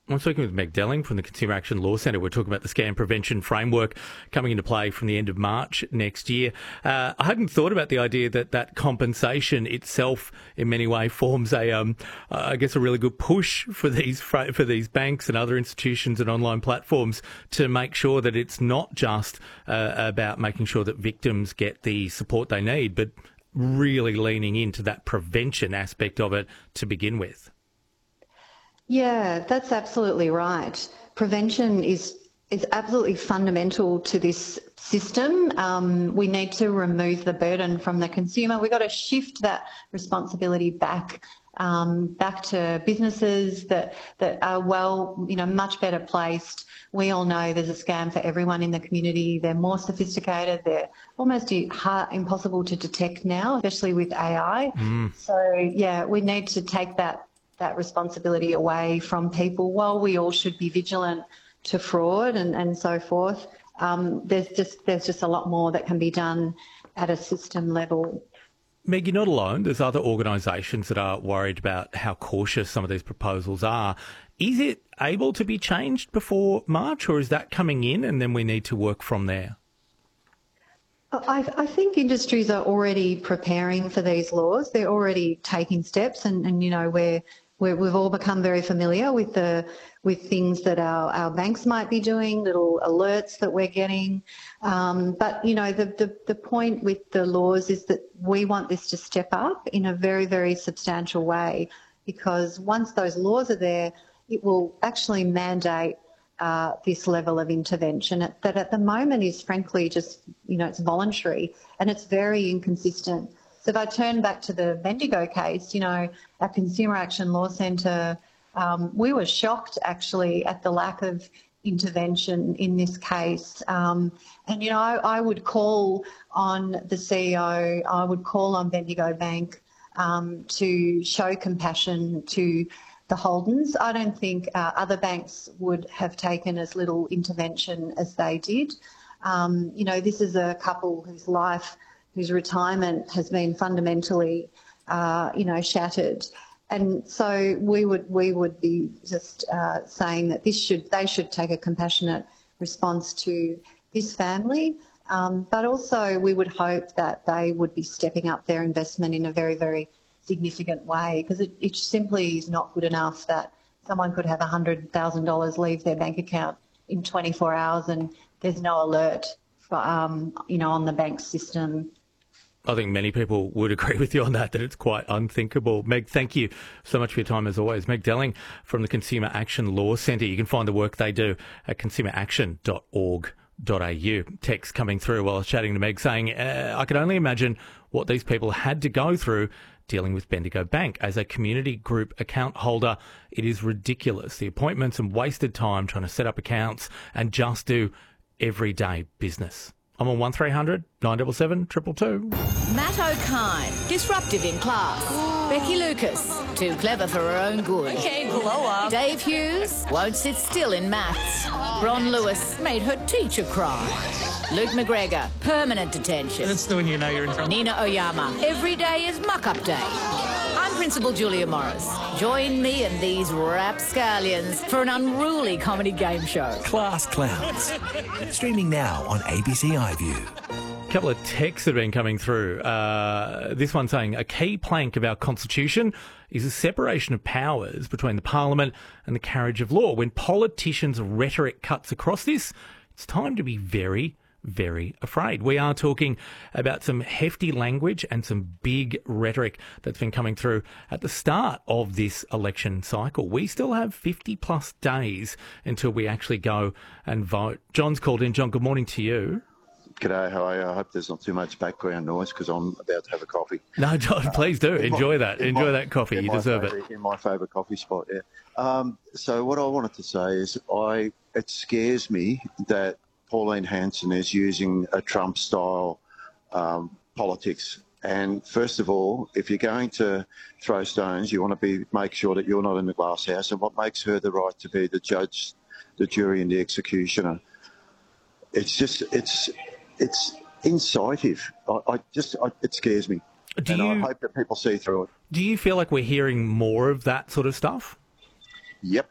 I'm speaking with Meg Delling from the Consumer Action Law Centre. We're talking about the scam prevention framework coming into play from the end of March next year. I hadn't thought about the idea that compensation itself in many ways forms a really good push for these banks and other institutions and online platforms to make sure that it's not just about making sure that victims get the support they need, but really leaning into that prevention aspect of it to begin with. Yeah, that's absolutely right. Prevention is absolutely fundamental to this system. We need to remove the burden from the consumer. We've got to shift that responsibility back to businesses that are much better placed. We all know there's a scam for everyone in the community. They're more sophisticated. They're almost impossible to detect now, especially with AI. So, yeah, we need to take that responsibility away from people. While we all should be vigilant to fraud and so forth, there's just a lot more that can be done at a system level. Meg, you're not alone. There's other organisations that are worried about how cautious some of these proposals are. Is it able to be changed before March, or is that coming in and then we need to work from there? I think industries are already preparing for these laws. They're already taking steps, and we've all become very familiar with things that our banks might be doing, little alerts that we're getting. But the point with the laws is that we want this to step up in a very, very substantial way, because once those laws are there, it will actually mandate this level of intervention that at the moment is frankly just, it's voluntary and it's very inconsistent. So if I turn back to the Bendigo case, our Consumer Action Law Centre, we were shocked actually at the lack of intervention in this case. I would call on the CEO, I would call on Bendigo Bank to show compassion to the Holdens. I don't think other banks would have taken as little intervention as they did. This is a couple whose retirement has been fundamentally, shattered. And so we would be just saying that they should take a compassionate response to this family. But also we would hope that they would be stepping up their investment in a very, very significant way, because it simply is not good enough that someone could have $100,000 leave their bank account in 24 hours and there's no alert for, on the bank system. I think many people would agree with you on that it's quite unthinkable. Meg, thank you so much for your time as always. Meg Delling from the Consumer Action Law Centre. You can find the work they do at consumeraction.org.au. Text coming through while I was chatting to Meg saying, I can only imagine what these people had to go through dealing with Bendigo Bank. As a community group account holder, it is ridiculous. The appointments and wasted time trying to set up accounts and just do everyday business. I'm on 1300 977 222. Matt O'Kine, disruptive in class. Becky Lucas, too clever for her own good. Okay, blow up. Dave Hughes, won't sit still in maths. Ron Lewis made her teacher cry. Luke McGregor, permanent detention. That's when you know you're in trouble. Nina Oyama, every day is muck-up day. I'm Principal Julia Morris. Join me and these rapscallions for an unruly comedy game show. Class Clowns. Streaming now on ABC iView. A couple of texts that have been coming through. This one saying, a key plank of our constitution is a separation of powers between the parliament and the carriage of law. When politicians' rhetoric cuts across this, it's time to be very, very afraid. We are talking about some hefty language and some big rhetoric that's been coming through at the start of this election cycle. We still have 50 plus days until we actually go and vote. John's called in. John, good morning to you. G'day, how are you? I hope there's not too much background noise because I'm about to have a coffee. No, John, please do. Enjoy that. Enjoy that coffee. You deserve it. In my favourite coffee spot, yeah. So what I wanted to say is it scares me that Pauline Hanson is using a Trump-style politics. And first of all, if you're going to throw stones, you want to make sure that you're not in the glass house. And what makes her the right to be the judge, the jury and the executioner? It's incisive. It scares me. I hope that people see through it. Do you feel like we're hearing more of that sort of stuff? Yep.